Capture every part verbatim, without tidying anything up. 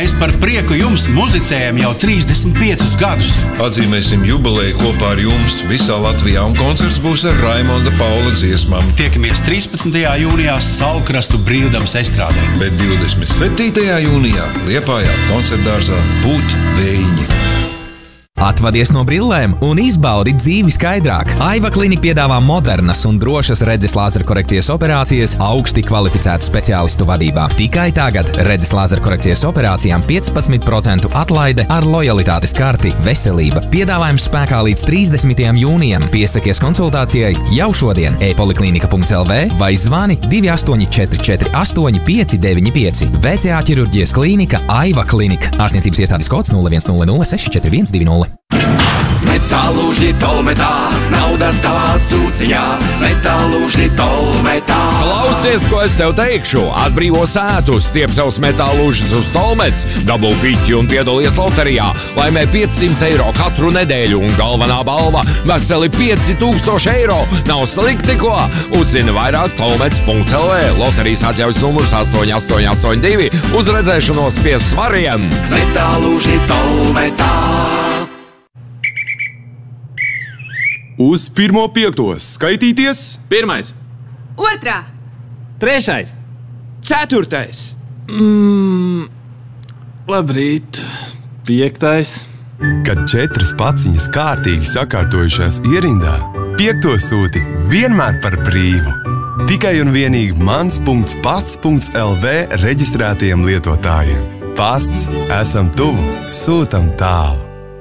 Mēs par prieku jums muzicējam jau trīsdesmit piecus gadus. Atzīmēsim jubileju kopā ar jums visā Latvijā, un koncerts būs ar Raimonda Paula dziesmām. Tiekamies trīspadsmitajā jūnijā Saulkrastu brīvdabas estrādē. Bet divdesmit septītajā jūnijā Liepājā koncertdārzā Būt Vējiņi. Atvadies no brillēm un izbaudi dzīvi skaidrāk. Aiva Klinika piedāvā modernas un drošas redzes lāzerkorekcijas operācijas augsti kvalificētu speciālistu vadībā. Tikai tagad redzes lāzerkorekcijas operācijām piecpadsmit procentu atlaide ar lojalitātes karti Veselība. Piedāvājums spēkā līdz trīsdesmitajam jūnijam. Piesakies konsultācijai jau šodien e-poliklinika punkts el vē vai zvani divi astoņi četri četri astoņi pieci deviņi pieci. V C A ķirurģijas klīnika Aiva Klinika. Ārstniecības iestādes kods nulle viens nulle nulle seši četri viens divi nulle. Metālūžņi tolmetā, nauda tavā cūciņā, metālūžņi tolmetā. Klausies, ko es tev teikšu, atbrīvo sētu, stiep savus metālūžņus uz tolmets, dabū piķi un piedalies loterijā, laimē piecsimt eiro katru nedēļu un galvenā balva veseli pieci tūkstoši eiro. Nav slikti ko, uzzina vairāk tolmets punkts el vē, loterijas atļaujas numurs astoņi astoņi astoņi divi, uz redzēšanos pie svariem. Metālūžņi tolmetā. Uz pirmo piekto skaitīties. Pirmais. Otrā. Trešais. Ceturtais. Mm, labrīt. Piektais. Kad četras paciņas kārtīgi sakārtojušās ierindā, piekto sūti vienmēr par brīvu. Tikai un vienīgi mans punkts pasts punkts el vē reģistrētajiem lietotājiem. Pasts esam tuvu, sūtam tālu.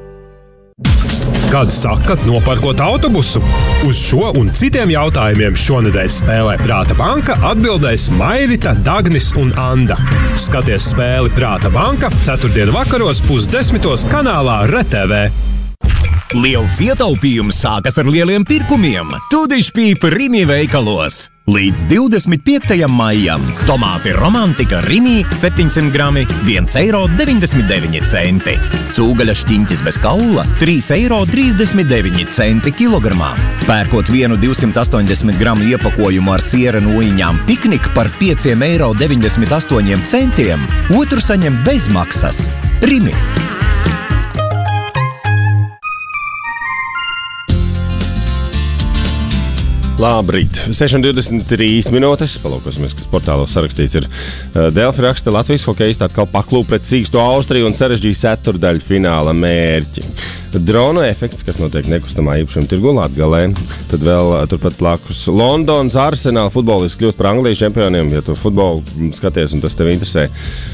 Kad sakat nopērkot autobusu? Uz šo un citiem jautājumiem šonedēļ spēlē Prāta banka atbildēs Mairita, Dagnis un Anda. Skaties spēli Prāta banka ceturtdienu vakaros pusdesmitos kanālā R T V. Liels ietaupījums sākas ar lieliem pirkumiem. Tudišpīpa Rimi veikalos. Līdz divdesmit piektajam maijam tomāti Romantika Rimi septiņsimt grami viens eiro deviņdesmit deviņi centi. Cūgaļa šķiņķis bez kaula trīs eiro trīsdesmit deviņi centi kilogramā. Pērkot vienu divsimt astoņdesmit gramu iepakojumu ar siera nojiņām Piknik par pieci eiro deviņdesmit astoņi centiem, otru saņem bez maksas. Rimi. Labrīt, seši divdesmit trīs minūtes, palūkosimies, kas portālos sarakstīts ir. Delfi raksta, Latvijas hokeisti atkal paklūp pret sīksto Austriju un sarežģīja ceturdaļu fināla mērķi. Dronu efekts, kas notiek nekustamā īpašuma tirgu Latgalē, tad vēl turpat blakus Londons Arsenal futbolists kļūst par Anglijas čempioniem, ja tu futbolu skaties un tas tev interesē.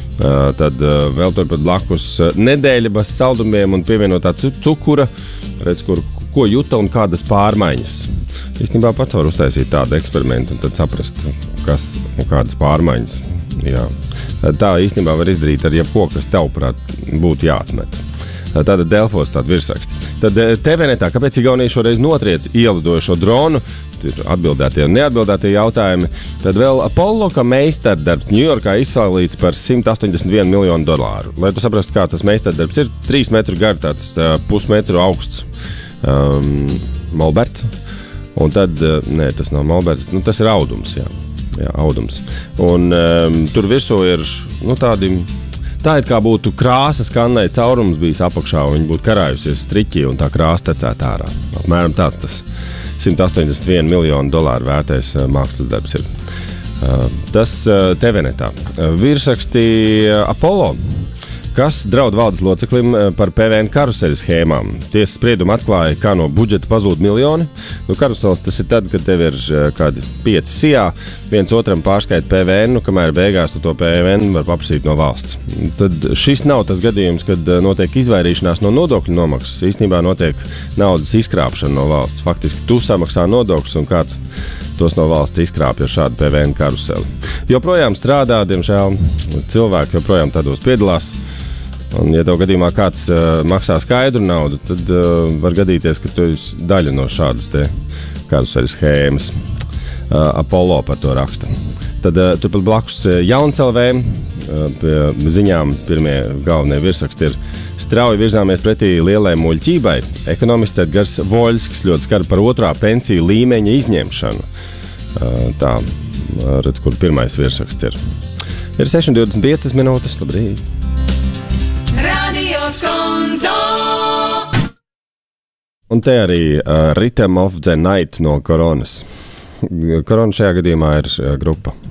Tad vēl turpat blakus nedēļa bez saldumiem un pievienotā cukura, redz, kur, ko juta un kādas pārmaiņas. Īstenībā pats var uztaisīt tādu eksperimentu un tad saprast, kas un kādas pārmaiņas. Jā. Tā īstenībā var izdarīt ar jebko, kas tevprāt būtu jāatmet. Tāda Delfos tāda virsraksti. Tad T V netā, kāpēc Igaunija šoreiz notriec ielidojošo dronu? Ir atbildētie un neatbildētie jautājumi. Tad vēl Apollo meistardarbs Ņujorkā izsolīts par simt astoņdesmit vienu miljonu dolāru. Lai tu saprastu, kāds tas meistardarbs ir, trīs metru gar, tāds uh, pusmetru augsts um, molberts. Un tad, uh, nē, tas nav molberts, nu, tas ir audums, jā. Jā, audums. Un um, tur virsū ir, nu, tādi, tā ir kā būtu krāsa skannēja caurums bijis apakšā, un viņi būtu karājusies striķī, un tā krāsa tecēt ārā. Apmēram tāds tas simt astoņdesmit vienu miljonu dolāru vērtais uh, mākslas darbs ir. Uh, tas uh, T V netā. Uh, virsrakstī uh, Apollo, kas draud valdes loceklim par P V N karuseļu schēmām. Tiesas spriedumu atklāja, kā no budžeta pazūd miljoni. Nu, karusels tas ir tad, kad tev ir kādi pieci sijā, viens otram pārskaita P V N, nu, kamēr beigās tu to P V N var paprasīt no valsts. Tad šis nav tas gadījums, kad notiek izvairīšanās no nodokļu nomaksas. Īstenībā notiek naudas izkrāpšana no valsts. Faktiski tu samaksā nodokļus un kāds tos no valsts izkrāpja ar šādu P V N karuseli. Joprojām strādā, diemžēl, cilvēki joprojām tādos piedalās. Un, ja tev gadījumā kāds uh, maksā skaidru naudu, tad uh, var gadīties, ka tu esi daļa no šādas te karuseļu schēmas. Uh, Apollo par to raksta. Tad uh, turpat blakus uh, Jauns L V uh, pie ziņām pirmie galvenie virsraksti ir strauji virzāmies pretī lielai muļķībai. Ekonomists Edgars Voļskis ļoti skar par otrā pensiju līmeņa izņemšanu. Uh, tā, redz, kur pirmais virsraksts ir. Ir seši divdesmit piecas minūtes, labrīt. Radio Skonto. Un te arī uh, Rhythm of the Night no Koronas. Korona šajā gadījumā ir uh, grupa.